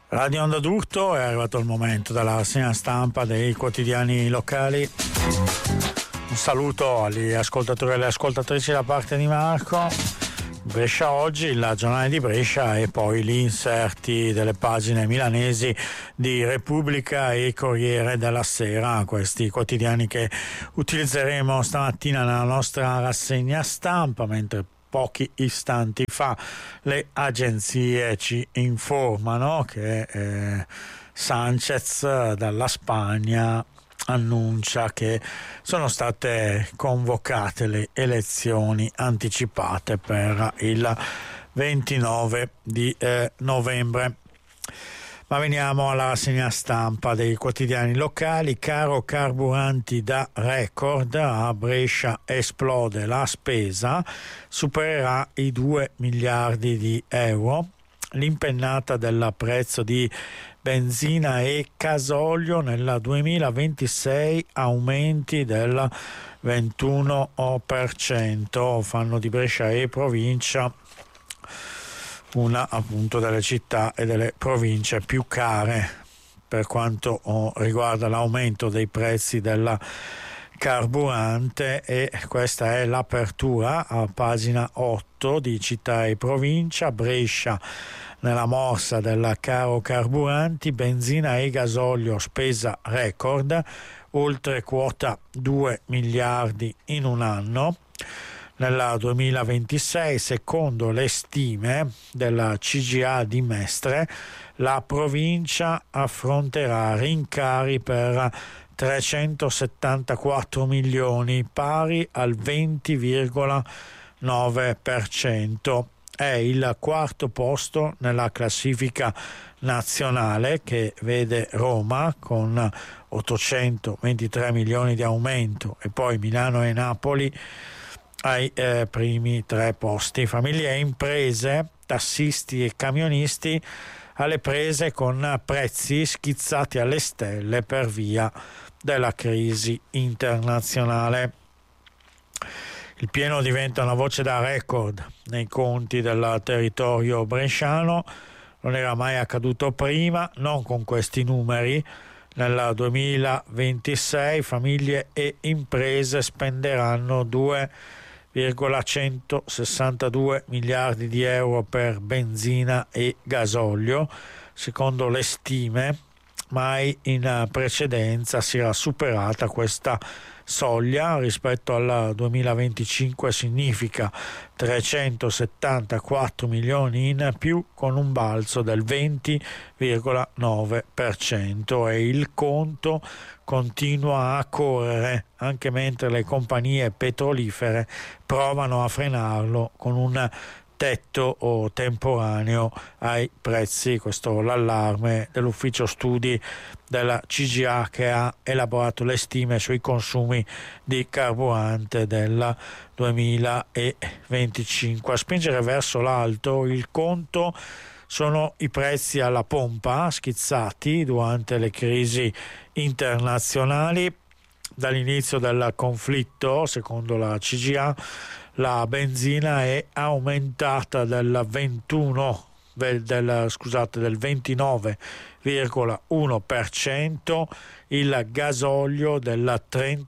Radio Onda d'Urto, è arrivato il momento della rassegna stampa dei quotidiani locali. Un saluto agli ascoltatori e alle ascoltatrici da parte di Marco. Brescia Oggi, il giornale di Brescia e poi gli inserti delle pagine milanesi di Repubblica e Corriere della Sera, questi quotidiani che utilizzeremo stamattina nella nostra rassegna stampa, mentre pochi istanti fa le agenzie ci informano che Sanchez dalla Spagna annuncia che sono state convocate le elezioni anticipate per il 29 di novembre. Ma veniamo alla rassegna stampa dei quotidiani locali. Caro carburanti da record, a Brescia esplode la spesa, supererà i 2 miliardi di euro. L'impennata del prezzo di benzina e gasolio nel 2026, aumenti del 21%, fanno di Brescia e provincia una appunto delle città e delle province più care per quanto riguarda l'aumento dei prezzi del carburante, e questa è l'apertura a pagina 8 di Città e Provincia. Brescia nella morsa del caro carburanti, benzina e gasolio spesa record, oltre quota 2 miliardi in un anno. Nel 2026, secondo le stime della CGA di Mestre, la provincia affronterà rincari per 374 milioni, pari al 20,9%. È il quarto posto nella classifica nazionale, che vede Roma con 823 milioni di aumento e poi Milano e Napoli ai primi 3 posti. Famiglie e imprese, tassisti e camionisti alle prese con prezzi schizzati alle stelle per via della crisi internazionale. Il pieno diventa una voce da record nei conti del territorio bresciano, non era mai accaduto prima, non con questi numeri. Nel 2026 famiglie e imprese spenderanno 2,162 miliardi di euro per benzina e gasolio, secondo le stime. Mai in precedenza si era superata questa soglia. Rispetto al 2025 significa 374 milioni in più, con un balzo del 20,9%, e il conto continua a correre anche mentre le compagnie petrolifere provano a frenarlo con un tetto o temporaneo ai prezzi. Questo l'allarme dell'ufficio studi della CGA, che ha elaborato le stime sui consumi di carburante del 2025. A spingere verso l'alto il conto sono i prezzi alla pompa schizzati durante le crisi internazionali. Dall'inizio del conflitto, secondo la CGA, la benzina è aumentata del 29,1%, il gasolio del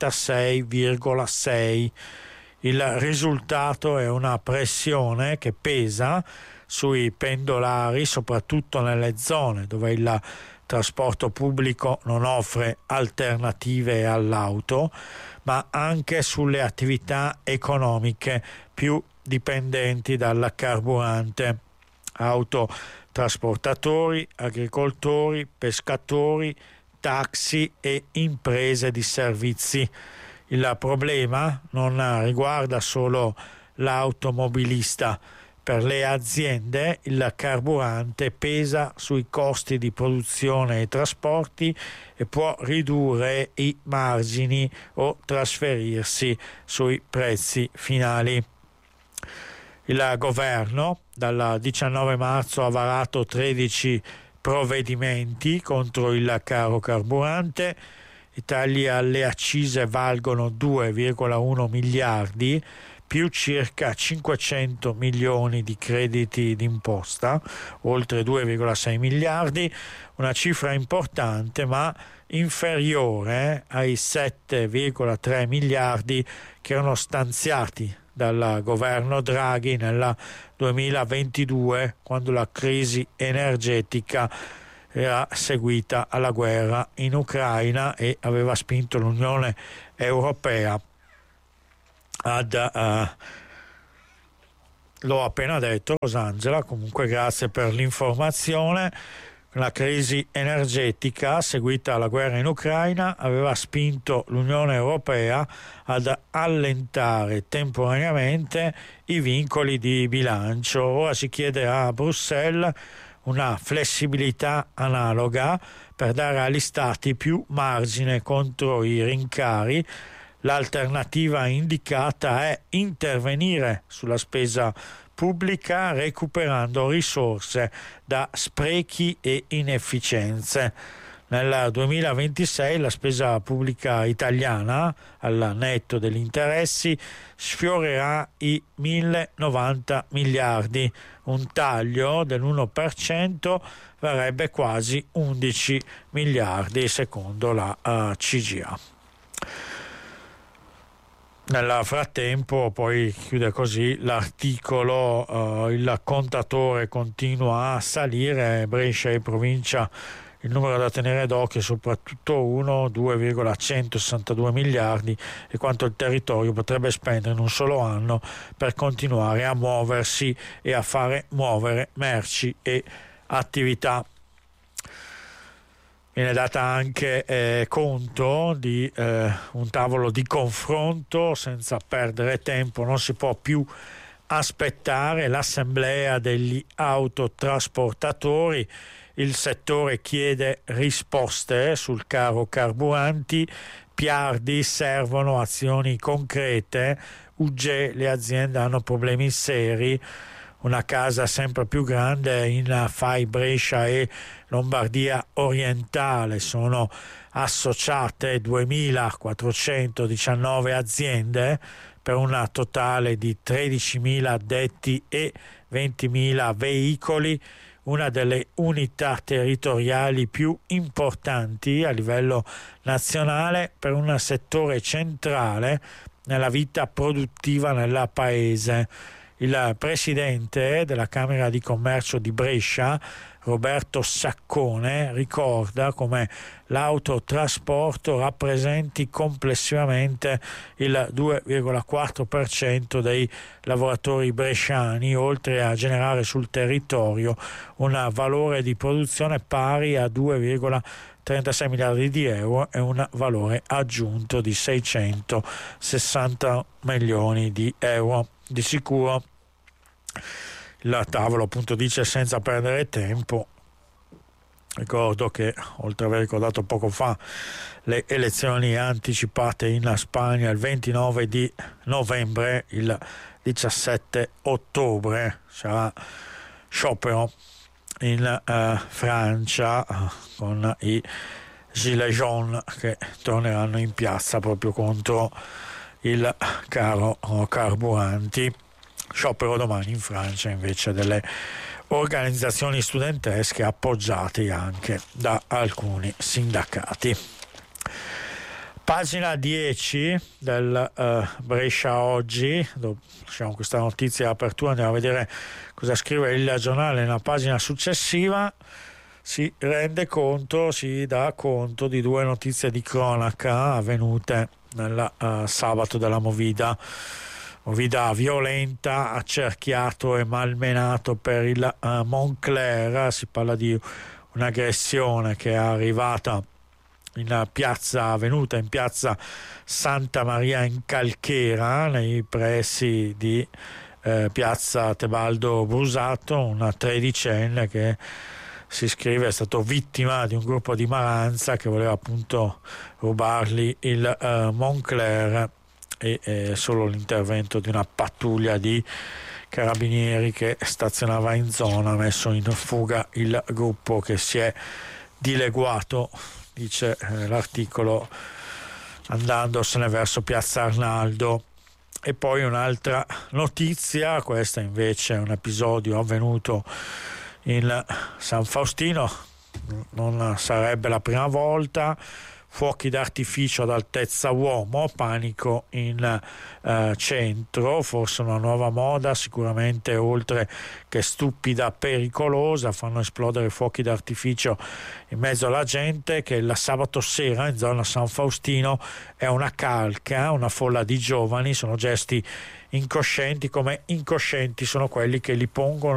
36,6%. Il risultato è una pressione che pesa sui pendolari, soprattutto nelle zone dove il trasporto pubblico non offre alternative all'auto, ma anche sulle attività economiche più dipendenti dal carburante: autotrasportatori, agricoltori, pescatori, taxi e imprese di servizi. Il problema non riguarda solo l'automobilista. Per le aziende il carburante pesa sui costi di produzione e trasporti e può ridurre i margini o trasferirsi sui prezzi finali. Il governo dal 19 marzo ha varato 13 provvedimenti contro il caro carburante. I tagli alle accise valgono 2,1 miliardi più circa 500 milioni di crediti d'imposta, oltre 2,6 miliardi, una cifra importante ma inferiore ai 7,3 miliardi che erano stanziati dal governo Draghi nel 2022, quando la crisi energetica era seguita alla guerra in Ucraina e aveva spinto l'Unione Europea ad l'ho appena detto Rosangela, comunque grazie per l'informazione. La crisi energetica seguita alla guerra in Ucraina aveva spinto l'Unione Europea ad allentare temporaneamente i vincoli di bilancio. Ora si chiede a Bruxelles una flessibilità analoga per dare agli Stati più margine contro i rincari. L'alternativa indicata è intervenire sulla spesa pubblica recuperando risorse da sprechi e inefficienze. Nel 2026 la spesa pubblica italiana, al netto degli interessi, sfiorerà i 1.090 miliardi. Un taglio dell'1% varrebbe quasi 11 miliardi, secondo la CGA. Nel frattempo, poi chiude così l'articolo, il contatore continua a salire, Brescia e provincia il numero da tenere d'occhio è soprattutto 2,162 miliardi e quanto il territorio potrebbe spendere in un solo anno per continuare a muoversi e a fare muovere merci e attività. Viene data anche conto di un tavolo di confronto senza perdere tempo, non si può più aspettare l'assemblea degli autotrasportatori. Il settore chiede risposte sul caro carburanti, Piardi servono azioni concrete, UG le aziende hanno problemi seri. Una casa sempre più grande in FAI Brescia e Lombardia orientale, sono associate 2.419 aziende per una totale di 13.000 addetti e 20.000 veicoli, una delle unità territoriali più importanti a livello nazionale per un settore centrale nella vita produttiva nel paese. Il presidente della Camera di Commercio di Brescia, Roberto Saccone, ricorda come l'autotrasporto rappresenti complessivamente il 2,4% dei lavoratori bresciani, oltre a generare sul territorio un valore di produzione pari a 2,36 miliardi di euro e un valore aggiunto di 660 milioni di euro. Di sicuro il tavolo appunto dice senza perdere tempo. Ricordo che, oltre ad aver ricordato poco fa le elezioni anticipate in Spagna il 29 di novembre, il 17 ottobre sarà sciopero in Francia con i Gilets jaunes che torneranno in piazza proprio contro il caro carburanti. Sciopero domani in Francia invece delle organizzazioni studentesche appoggiate anche da alcuni sindacati. Pagina 10 del Brescia Oggi, lasciamo questa notizia di apertura, andiamo a vedere cosa scrive il giornale nella pagina successiva. Si dà conto di due notizie di cronaca avvenute nel sabato della Movida violenta, accerchiato e malmenato per il Moncler. Si parla di un'aggressione che è arrivata avvenuta in piazza Santa Maria in Calchera, nei pressi di piazza Tebaldo Brusato. Una tredicenne che si scrive è stato vittima di un gruppo di Maranza che voleva appunto rubargli il Moncler e solo l'intervento di una pattuglia di carabinieri che stazionava in zona ha messo in fuga il gruppo, che si è dileguato, dice l'articolo, andandosene verso piazza Arnaldo. E poi un'altra notizia, questa invece è un episodio avvenuto in San Faustino, non sarebbe la prima volta. Fuochi d'artificio ad altezza uomo, panico in centro, forse una nuova moda, sicuramente oltre che stupida, pericolosa. Fanno esplodere fuochi d'artificio in mezzo alla gente, che il sabato sera in zona San Faustino è una calca, una folla di giovani. Sono gesti incoscienti, come incoscienti sono quelli che li pongono